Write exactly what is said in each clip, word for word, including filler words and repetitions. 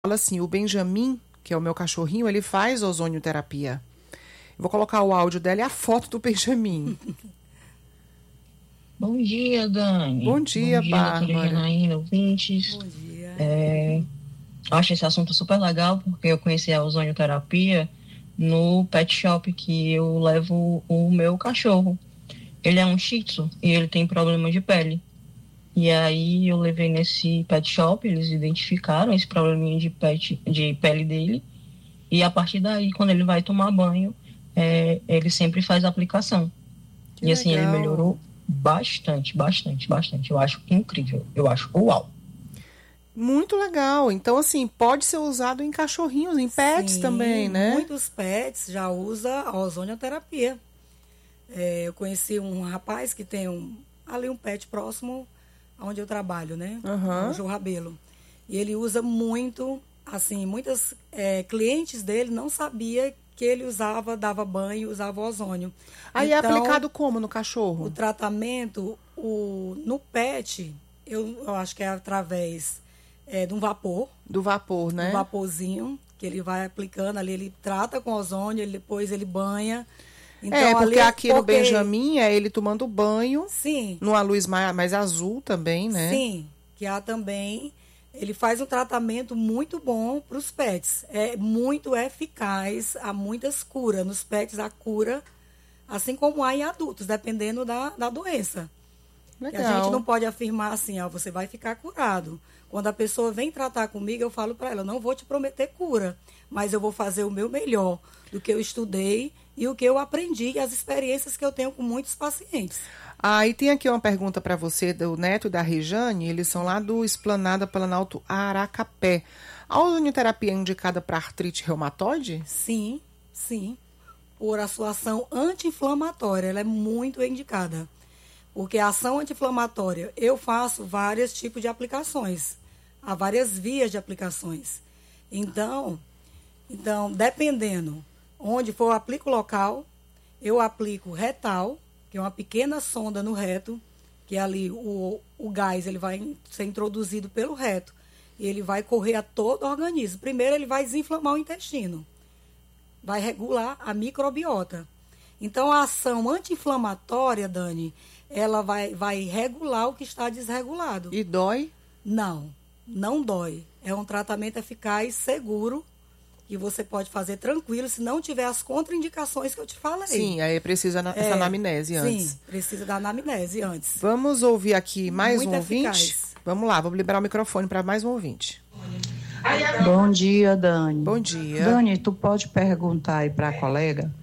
Fala assim, o Benjamin, que é o meu cachorrinho, ele faz ozonioterapia. Eu vou colocar o áudio dela e a foto do Benjamin. Bom dia, Dani. Bom dia, Bom dia, doutora Bárbara. Janaína, ouvintes. Bom dia. É, acho esse assunto super legal, porque eu conheci a ozonioterapia no pet shop que eu levo o meu cachorro. Ele é um Shih Tzu e ele tem problema de pele. E aí eu levei nesse pet shop, eles identificaram esse probleminha de, pet, de pele dele. E a partir daí, quando ele vai tomar banho, é, ele sempre faz a aplicação. Que e assim, legal. ele melhorou bastante, bastante, bastante. Eu acho incrível. Eu acho uau. Muito legal. Então, assim, pode ser usado em cachorrinhos, em pets Sim, também, né? Muitos pets já usam a ozonioterapia. É, eu conheci um rapaz que tem um, ali um pet próximo onde eu trabalho, né? Uhum. O João Rabelo. E ele usa muito, assim, muitas é, clientes dele não sabia que ele usava, dava banho, usava ozônio. Aí então, é aplicado como no o cachorro? tratamento, o, no pet, eu, eu acho que é através é, de um vapor. Do vapor, né? Um vaporzinho, que ele vai aplicando ali, ele trata com ozônio, ele, depois ele banha. Então, é, porque ali, aqui no porque, Benjamin é ele tomando banho, sim, numa luz mais, mais azul também, né? sim, que há também, ele faz um tratamento muito bom para os pets. É muito eficaz, há muitas curas. Nos pets há cura, assim como há em adultos, dependendo da, da doença. Legal. E a gente não pode afirmar assim, ó, você vai ficar curado. Quando a pessoa vem tratar comigo, eu falo para ela, eu não vou te prometer cura, mas eu vou fazer o meu melhor do que eu estudei e o que eu aprendi e as experiências que eu tenho com muitos pacientes. Ah, e tem aqui uma pergunta para você do Neto e da Rejane, eles são lá do Esplanada Planalto Aracapé. A ozonioterapia é indicada para artrite reumatoide? Sim, sim. Por a sua ação anti-inflamatória, ela é muito indicada. Porque a ação anti-inflamatória, eu faço vários tipos de aplicações. Há várias vias de aplicações. Então, então dependendo onde for, eu aplico local, eu aplico retal, que é uma pequena sonda no reto, que ali o, o gás ele vai ser introduzido pelo reto e ele vai correr a todo o organismo. Primeiro ele vai desinflamar o intestino, vai regular a microbiota. Então a ação anti-inflamatória, Dani, ela vai, vai regular o que está desregulado. E dói? Não, não dói. É um tratamento eficaz, seguro, que você pode fazer tranquilo, se não tiver as contraindicações que eu te falei. Sim, aí precisa na, É, essa anamnese antes. Sim, precisa da anamnese antes. Vamos ouvir aqui mais Muito um ouvinte? eficaz. Vamos lá, vamos liberar o microfone para mais um ouvinte. Bom dia, Dani. Bom dia. Dani, tu pode perguntar aí para a colega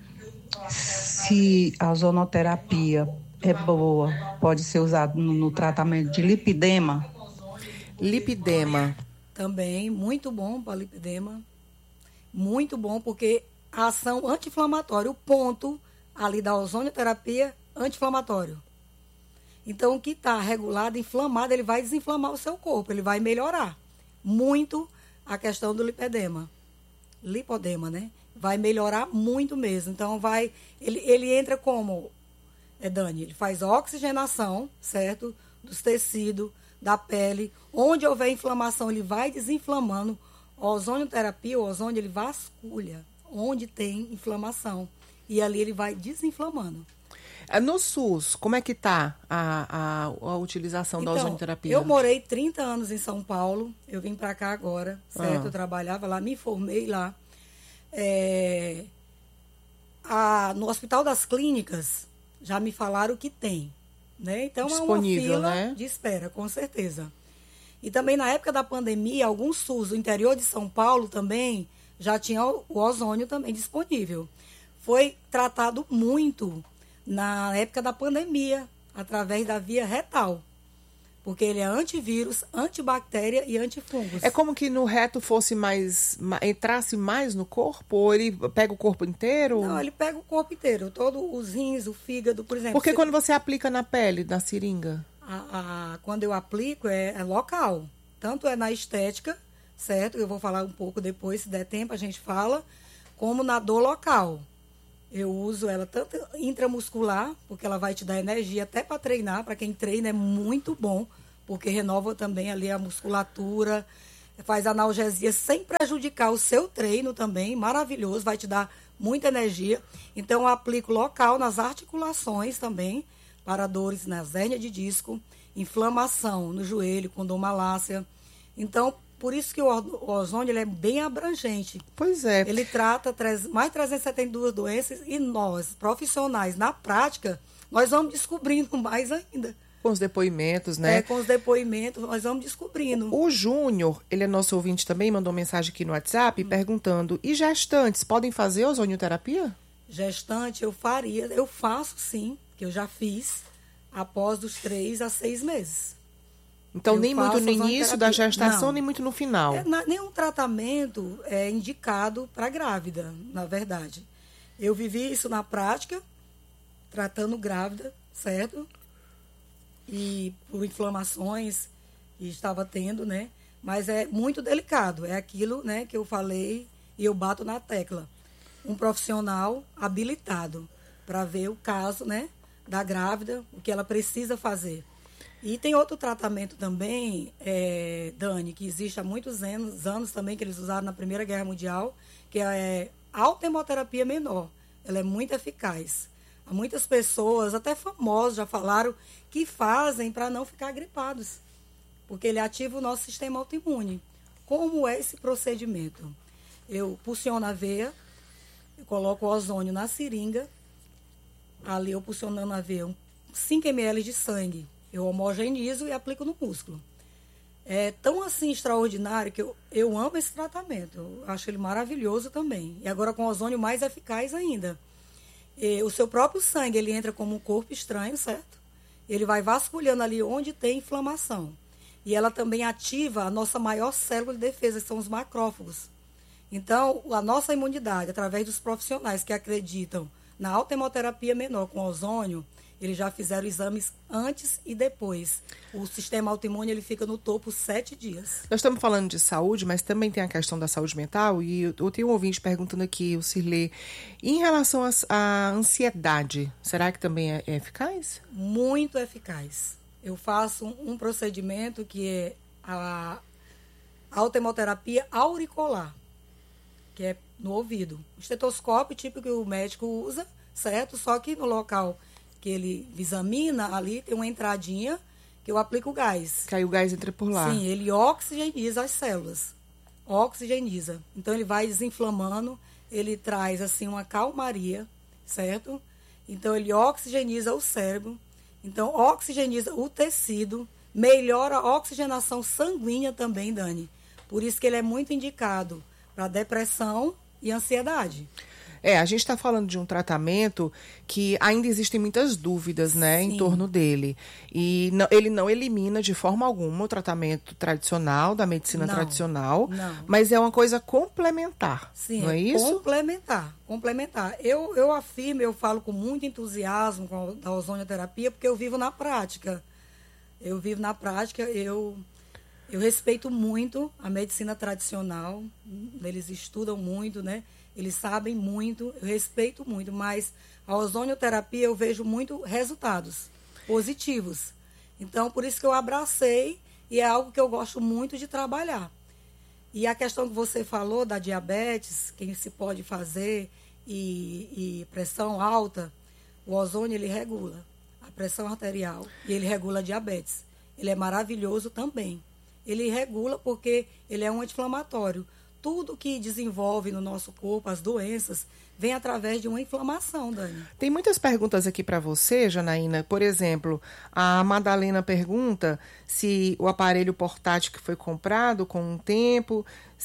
se a ozonoterapia é boa, pode ser usada no, no tratamento de lipidema? Lipidema. Também, muito bom para lipidema. Muito bom, porque a ação anti-inflamatória, o ponto ali da ozonioterapia, anti-inflamatório. Então, o que está regulado, inflamado, ele vai desinflamar o seu corpo, ele vai melhorar muito a questão do lipedema. Lipodema, né? Vai melhorar muito mesmo. Então, vai, ele, ele entra como, é, Dani, ele faz oxigenação, certo? Dos tecidos, da pele. Onde houver inflamação, ele vai desinflamando. A ozonioterapia, o ozônio, ele vasculha onde tem inflamação. E ali ele vai desinflamando. No SUS, como é que está a, a, a utilização Então, da ozonioterapia? Eu morei trinta anos em São Paulo. Eu vim para cá agora, certo? Ah. Eu trabalhava lá, me formei lá. É, a, no Hospital das Clínicas, já me falaram que tem. Né? Então, Disponível, é uma fila né? de espera, com certeza. E também na época da pandemia, alguns SUS do interior de São Paulo também já tinha o ozônio também disponível. Foi tratado muito na época da pandemia, através da via retal. Porque ele é antivírus, antibactéria e antifungos. É como que no reto fosse mais, ma- entrasse mais no corpo? Ou ele pega o corpo inteiro? Não, ele pega o corpo inteiro, todos os rins, o fígado, por exemplo. Porque você- quando você aplica na pele, na seringa? A, a- quando eu aplico é, é local. Tanto é na estética, certo? Eu vou falar um pouco depois, se der tempo a gente fala, como na dor local. Eu uso ela tanto intramuscular, porque ela vai te dar energia até para treinar. Para quem treina é muito bom, porque renova também ali a musculatura, faz analgesia sem prejudicar o seu treino também, maravilhoso, vai te dar muita energia. Então, eu aplico local nas articulações também, para dores nas hérnias de disco, inflamação no joelho, com dor malácia. Então, por isso que o, o ozônio ele é bem abrangente. Pois é. Ele trata mais trezentas e setenta e duas doenças e nós, profissionais, na prática, nós vamos descobrindo mais ainda. Com os depoimentos, né? É, com os depoimentos, nós vamos descobrindo. O Júnior, ele é nosso ouvinte também, mandou mensagem aqui no WhatsApp hum. perguntando, e gestantes podem fazer ozonioterapia? Gestante, eu faria, eu faço sim, que eu já fiz, após dos três a seis meses. Então, eu nem muito no início da gestação, não. nem muito no final. É, na, nenhum tratamento é indicado para grávida, na verdade. Eu vivi isso na prática, tratando grávida, certo? E por inflamações que estava tendo, né? Mas é muito delicado. É aquilo, né, que eu falei e eu bato na tecla. Um profissional habilitado para ver o caso, né, da grávida, o que ela precisa fazer. E tem outro tratamento também, é, Dani, que existe há muitos anos, anos também, que eles usaram na Primeira Guerra Mundial, que é a autohemoterapia menor. Ela é muito eficaz. Há muitas pessoas, até famosos, já falaram que fazem para não ficar gripados, porque ele ativa o nosso sistema autoimune. Como é esse procedimento? Eu pulsiono a veia, eu coloco o ozônio na seringa, ali eu pulsionando a veia, cinco mililitros de sangue, eu homogenizo e aplico no músculo. É tão assim extraordinário que eu, eu amo esse tratamento, eu acho ele maravilhoso também. E agora com ozônio mais eficaz ainda. E o seu próprio sangue, ele entra como um corpo estranho, certo? Ele vai vasculhando ali onde tem inflamação. E ela também ativa a nossa maior célula de defesa, que são os macrófagos. Então, a nossa imunidade, através dos profissionais que acreditam na autohemoterapia menor com ozônio, eles já fizeram exames antes e depois. O sistema autoimune ele fica no topo sete dias. Nós estamos falando de saúde, mas também tem a questão da saúde mental. E eu, eu tenho um ouvinte perguntando aqui, o Cirlê, em relação à ansiedade, será que também é, é eficaz? Muito eficaz. Eu faço um, um procedimento que é a autohemoterapia auricular, que é no ouvido. O estetoscópio típico que o médico usa, certo? Só que no local que ele examina, ali tem uma entradinha que eu aplico o gás. Que aí o gás entra por lá. Sim, ele oxigeniza as células. Oxigeniza. Então, ele vai desinflamando, ele traz, assim, uma calmaria, certo? Então, ele oxigeniza o cérebro. Então, oxigeniza o tecido, melhora a oxigenação sanguínea também, Dani. Por isso que ele é muito indicado para depressão e ansiedade. É, a gente está falando de um tratamento que ainda existem muitas dúvidas, né, Sim. em torno dele. E não, ele não elimina de forma alguma o tratamento tradicional, da medicina não, não, não. mas é uma coisa complementar, Sim, não é isso? complementar, complementar. Eu, eu afirmo, eu falo com muito entusiasmo com a ozonioterapia, porque eu vivo na prática. Eu vivo na prática, eu... Eu respeito muito a medicina tradicional, eles estudam muito, né? Eles sabem muito, eu respeito muito, mas a ozonioterapia eu vejo muito resultados positivos. Então, por isso que eu abracei e é algo que eu gosto muito de trabalhar. E a questão que você falou da diabetes, quem se pode fazer e, e pressão alta, o ozônio ele regula a pressão arterial e ele regula a diabetes. Ele é maravilhoso também. Ele regula porque ele é um anti-inflamatório. Tudo que desenvolve no nosso corpo, as doenças, vem através de uma inflamação, Dani. Tem muitas perguntas aqui para você, Janaína. Por exemplo, a Madalena pergunta se o aparelho portátil que foi comprado com um tempo,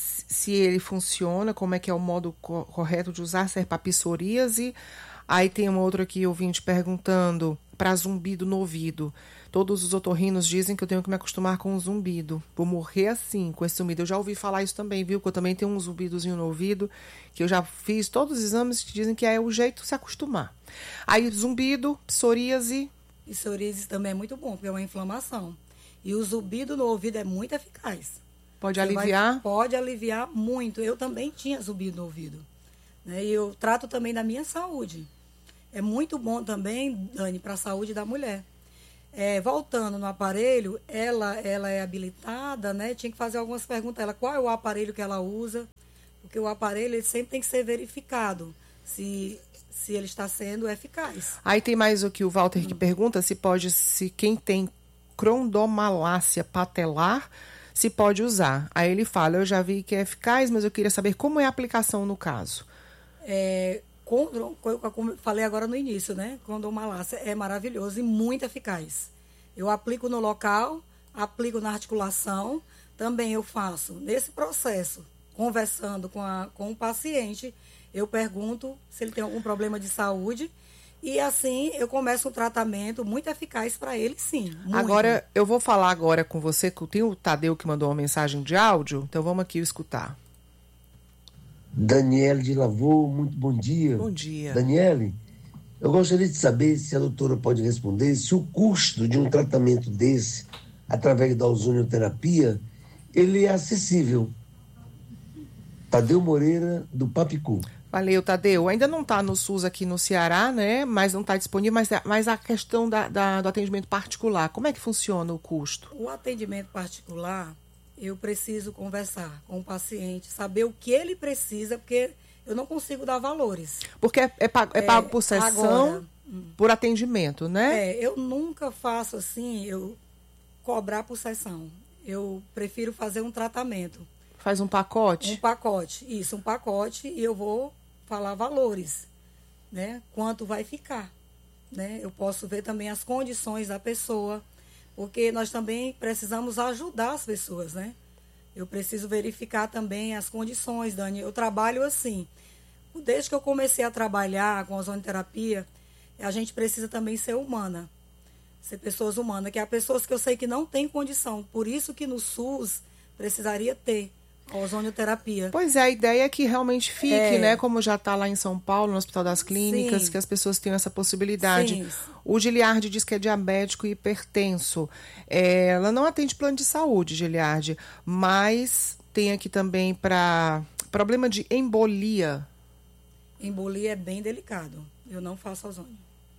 se ele funciona, como é que é o modo co- correto de usar, se é para psoríase. Aí tem um outro aqui, ouvinte, perguntando para zumbido no ouvido. Todos os otorrinos dizem que eu tenho que me acostumar com o zumbido. Vou morrer assim, com esse zumbido. Eu já ouvi falar isso também, viu? Que eu também tenho um zumbidozinho no ouvido, que eu já fiz todos os exames que dizem que é o jeito de se acostumar. Aí, zumbido, psoríase. Psoríase também é muito bom, porque é uma inflamação. E o zumbido no ouvido é muito eficaz. Pode Você aliviar? Vai, pode aliviar muito. Eu também tinha zumbido no ouvido. Né? E eu trato também da minha saúde. É muito bom também, Dani, para a saúde da mulher. É, voltando no aparelho, ela, ela é habilitada, né? Tinha que fazer algumas perguntas a ela, qual é o aparelho que ela usa, porque o aparelho ele sempre tem que ser verificado se, se ele está sendo eficaz. Aí tem mais o que o Walter que pergunta se pode, se quem tem chondromalácia patelar, se pode usar. Aí ele fala, eu já vi que é eficaz, mas eu queria saber como é a aplicação no caso. É, condro, como eu falei agora no início, né? Chondromalácia é maravilhoso e muito eficaz. Eu aplico no local, aplico na articulação, também eu faço nesse processo, conversando com, a, com o paciente, eu pergunto se ele tem algum problema de saúde e assim eu começo um tratamento muito eficaz para ele, sim. Muito. Agora, eu vou falar agora com você, que tem o Tadeu que mandou uma mensagem de áudio, então vamos aqui escutar. Daniele de Lavô, muito bom dia. Bom dia. Daniele, eu gostaria de saber se a doutora pode responder se o custo de um tratamento desse, através da ozonioterapia, ele é acessível. Tadeu Moreira, do Papicu. Valeu, Tadeu. Ainda não está no SUS aqui no Ceará, né? Mas não está disponível. Mas, mas a questão da, da, do atendimento particular, como é que funciona o custo? O atendimento particular, eu preciso conversar com o paciente, saber o que ele precisa, porque eu não consigo dar valores. Porque é, é, pago, é pago por sessão, agora, por atendimento, né? É, eu nunca faço assim, eu cobrar por sessão. Eu prefiro fazer um tratamento. Faz um pacote? Um pacote, isso, um pacote, e eu vou falar valores, né? Quanto vai ficar, né? Eu posso ver também as condições da pessoa, porque nós também precisamos ajudar as pessoas, né? Eu preciso verificar também as condições, Dani. Eu trabalho assim. Desde que eu comecei a trabalhar com a ozonioterapia, a gente precisa também ser humana. Ser pessoas humanas, que há pessoas que eu sei que não têm condição. Por isso que no SUS precisaria ter a ozonioterapia. Pois é, a ideia é que realmente fique, É. né? Como já está lá em São Paulo, no Hospital das Clínicas, Sim. que as pessoas tenham essa possibilidade. Sim. O Giliardi diz que é diabético e hipertenso. É, ela não atende plano de saúde, Giliardi, mas tem aqui também para problema de embolia. Embolia é bem delicado. Eu não faço ozônio.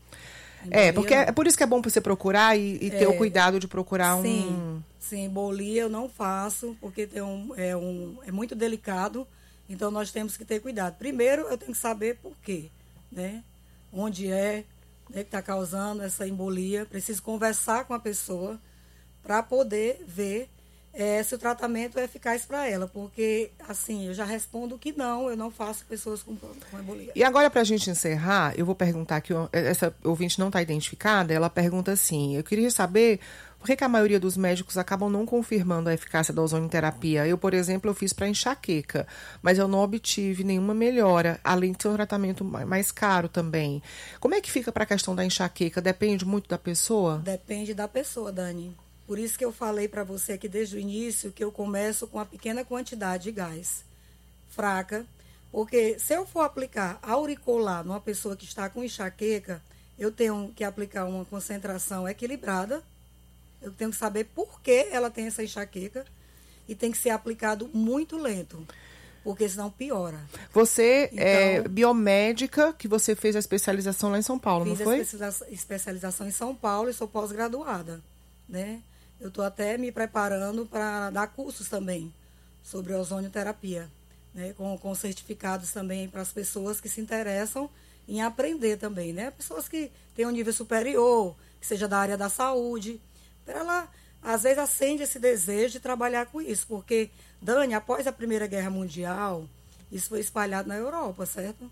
É, Embolia porque não. é por isso que é bom você procurar e, e ter É, o cuidado de procurar Sim, um... sim, embolia eu não faço, porque tem um, é, um, é muito delicado, então nós temos que ter cuidado. Primeiro, eu tenho que saber por quê, né? Onde é, né, que está causando essa embolia. Preciso conversar com a pessoa para poder ver é, se o tratamento é eficaz para ela, porque, assim, eu já respondo que não, eu não faço pessoas com, com embolia. E agora, para a gente encerrar, eu vou perguntar aqui, essa ouvinte não está identificada, ela pergunta assim, eu queria saber por que, que a maioria dos médicos acabam não confirmando a eficácia da ozonioterapia. Eu, por exemplo, eu fiz para enxaqueca, mas eu não obtive nenhuma melhora, além de ser um tratamento mais caro também. Como é que fica para a questão da enxaqueca? Depende muito da pessoa? Depende da pessoa, Dani. Por isso que eu falei para você aqui desde o início que eu começo com uma pequena quantidade de gás fraca, porque se eu for aplicar auricular numa pessoa que está com enxaqueca, eu tenho que aplicar uma concentração equilibrada, eu tenho que saber por que ela tem essa enxaqueca e tem que ser aplicado muito lento, porque senão piora. Você Então, é biomédica, que você fez a especialização lá em São Paulo, não Fiz foi? a especializa- especialização em São Paulo e sou pós-graduada, né? Eu estou até me preparando para dar cursos também sobre ozonioterapia, né? Com, com certificados também para as pessoas que se interessam em aprender também, né? Pessoas que têm um nível superior, que seja da área da saúde, para ela, às vezes, acende esse desejo de trabalhar com isso, porque, Dani, após a Primeira Guerra Mundial, isso foi espalhado na Europa, certo?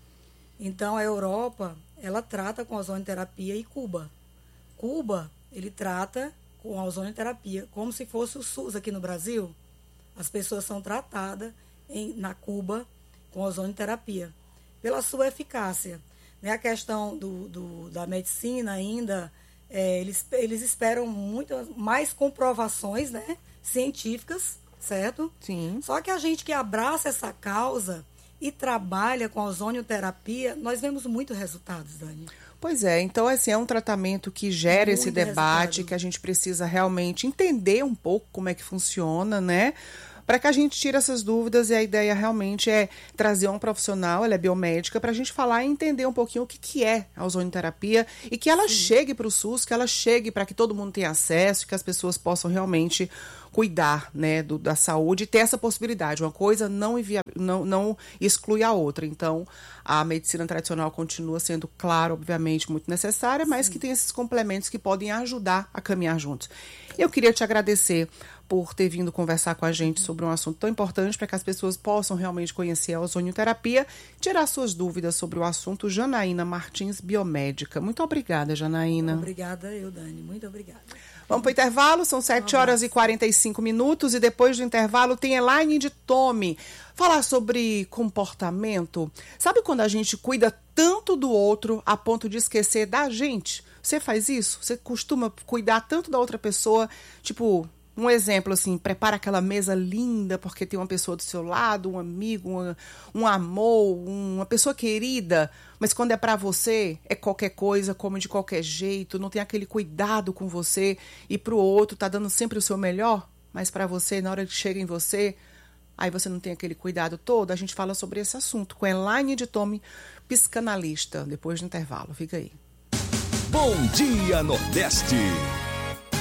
Então, a Europa, ela trata com ozonioterapia e Cuba. Cuba, ele trata com a ozonioterapia, como se fosse o SUS aqui no Brasil. As pessoas são tratadas em, na Cuba com ozonioterapia, pela sua eficácia. Né? A questão do, do, da medicina ainda, é, eles, eles esperam muito mais comprovações, né, científicas, certo? Sim. Só que a gente que abraça essa causa e trabalha com a ozonioterapia, nós vemos muitos resultados, Dani. Pois é, então assim, é um tratamento que gera Muito esse debate, resultado. que a gente precisa realmente entender um pouco como é que funciona, né? para que a gente tire essas dúvidas, e a ideia realmente é trazer um profissional, ela é biomédica, para a gente falar e entender um pouquinho o que, que é a ozonioterapia e que ela Sim. chegue para o SUS, que ela chegue para que todo mundo tenha acesso, que as pessoas possam realmente cuidar, né, do, da saúde e ter essa possibilidade. Uma coisa não, invia, não, não exclui a outra. Então, a medicina tradicional continua sendo, claro, obviamente, muito necessária, mas Sim. que tem esses complementos que podem ajudar a caminhar juntos. Eu queria te agradecer por ter vindo conversar com a gente sobre um assunto tão importante para que as pessoas possam realmente conhecer a ozonioterapia, tirar suas dúvidas sobre o assunto. Janaína Martins, biomédica. Muito obrigada, Janaína. Obrigada, eu, Dani. Muito obrigada. Vamos para o intervalo, são sete horas e quarenta e cinco minutos e depois do intervalo tem Elaine de Tome. Falar sobre comportamento. Sabe quando a gente cuida tanto do outro a ponto de esquecer da gente? Você faz isso? Você costuma cuidar tanto da outra pessoa, tipo... Um exemplo, assim, prepara aquela mesa linda porque tem uma pessoa do seu lado, um amigo, uma, um amor, uma pessoa querida, mas quando é pra você, é qualquer coisa, come de qualquer jeito, não tem aquele cuidado com você e pro outro tá dando sempre o seu melhor, mas pra você, na hora que chega em você, aí você não tem aquele cuidado todo. A gente fala sobre esse assunto com Elaine de Tome, psicanalista, depois do intervalo. Fica aí. Bom Dia Nordeste.